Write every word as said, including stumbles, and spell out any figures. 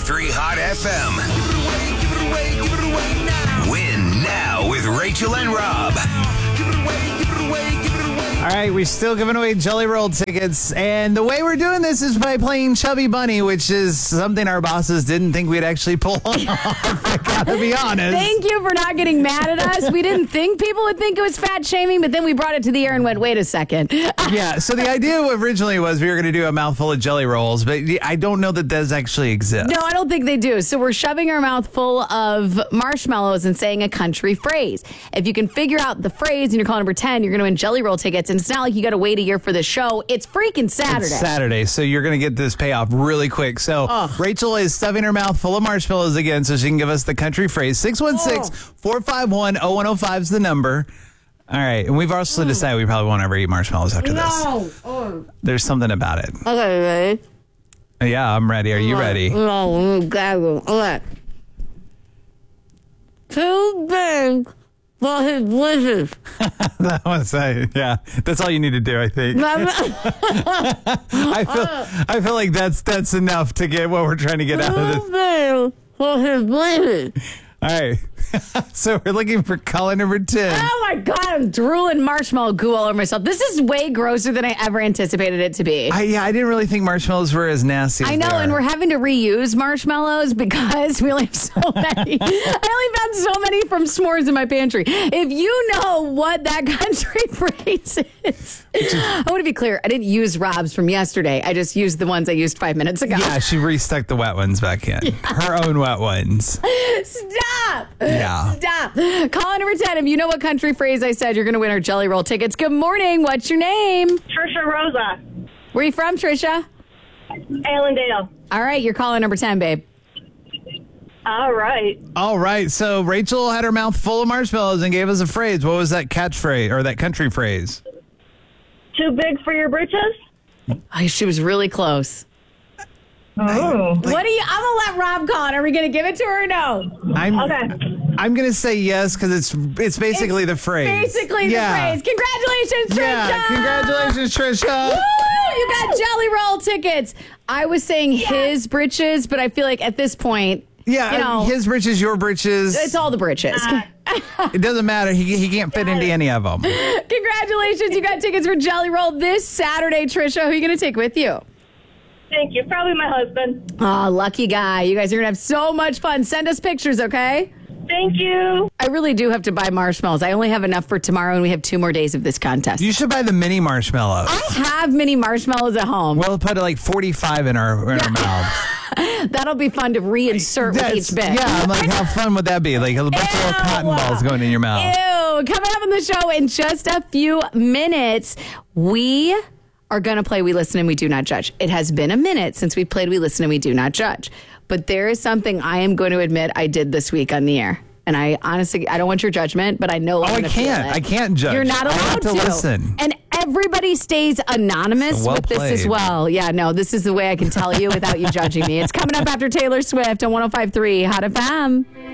three Hot F M. Win now with Rachel and Rob. All right, we're still giving away Jelly Roll tickets, and the way we're doing this is by playing Chubby Bunny, which is something our bosses didn't think we'd actually pull off. I gotta be honest. Thank you for not getting mad at us. We didn't think people would think it was fat shaming, but then we brought it to the air and went, wait a second. Yeah, so the idea originally was we were going to do a mouthful of Jelly Rolls, but I don't know that does actually exist. No, I don't think they do. So we're shoving our mouth full of marshmallows and saying a country phrase. If you can figure out the phrase and you're calling number ten, you're going to win Jelly Roll tickets. And it's not like you got to wait a year for the show. It's freaking Saturday. It's Saturday, so you're going to get this payoff really quick. So Ugh. Rachel is stuffing her mouth full of marshmallows again so she can give us the country phrase. six one six, four five one, zero one zero five is the number. All right, and we've also decided we probably won't ever eat marshmallows after No. this. Oh. There's something about it. Okay, ready? Yeah, I'm ready. Are you ready? No, okay. Too big for his wishes. That was, uh, yeah, that's all you need to do, I think. I feel, I feel like that's that's enough to get what we're trying to get out of this. Too big for his wishes. All right, so we're looking for caller number ten. Oh my God, I'm drooling marshmallow goo all over myself. This is way grosser than I ever anticipated it to be. I, yeah, I didn't really think marshmallows were as nasty as I know, they are. and we're having to reuse marshmallows because we only have so many. I only found so many from s'mores in my pantry. If you know what that country phrase is, I want to be clear. I didn't use Rob's from yesterday. I just used the ones I used five minutes ago. Yeah, she restuck the wet ones back in. Yeah. Her own wet ones. Stop. Yeah. Stop. Call number ten. If you know what country phrase I said, you're going to win our Jelly Roll tickets. Good morning. What's your name? Trisha Rosa. Where are you from, Trisha? Allendale. All right. You're calling number ten, babe. All right. All right, so Rachel had her mouth full of marshmallows and gave us a phrase. What was that catchphrase or that country phrase? Too big for your britches? Oh, she was really close. Oh. What do you? I'm gonna let Rob call it. Are we gonna give it to her or no? I'm, Okay. I'm going to say yes because it's it's basically It's the phrase. Basically yeah. the phrase. Congratulations, Trisha. Yeah, congratulations, Trisha. Woo! You got Jelly Roll tickets. I was saying his britches, but I feel like at this point, Yeah, you know, his britches, your britches. it's all the britches. It doesn't matter. He he can't fit into any of them. Congratulations, you got tickets for Jelly Roll this Saturday, Trisha. Who are you going to take with you? Thank you. Probably my husband. Oh, lucky guy. You guys are going to have so much fun. Send us pictures, okay? Thank you. I really do have to buy marshmallows. I only have enough for tomorrow, and we have two more days of this contest. You should buy the mini marshmallows. I have mini marshmallows at home. We'll put like forty-five in our in our mouths. That'll be fun to reinsert with each bit. Yeah, I'm like, how fun would that be? Like a bunch of little cotton balls going in your mouth. Ew. Coming up on the show in just a few minutes, we are going to play We Listen and We Do Not Judge. It has been a minute since we played We Listen and We Do Not Judge. But there is something I am going to admit I did this week on the air. And I honestly, I don't want your judgment, but I know Oh, I'm I gonna feel can't. it. I can't judge. You're not I allowed have to listen. And everybody stays anonymous Well with this as played. well. Yeah, no, this is the way I can tell you without you judging me. It's coming up after Taylor Swift on one oh five point three Hot F M.